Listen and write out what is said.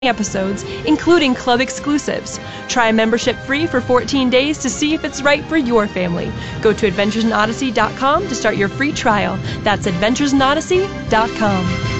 episodes, including club exclusives. Try membership free for 14 days to see if it's right for your family. Go to AdventuresInOdyssey.com to start your free trial. That's AdventuresInOdyssey.com.